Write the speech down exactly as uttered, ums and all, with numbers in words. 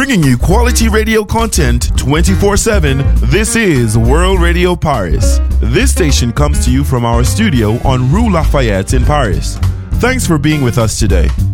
Bringing you quality radio content twenty-four seven, this is World Radio Paris. This station comes to you from our studio on Rue Lafayette in Paris. Thanks for being with us today.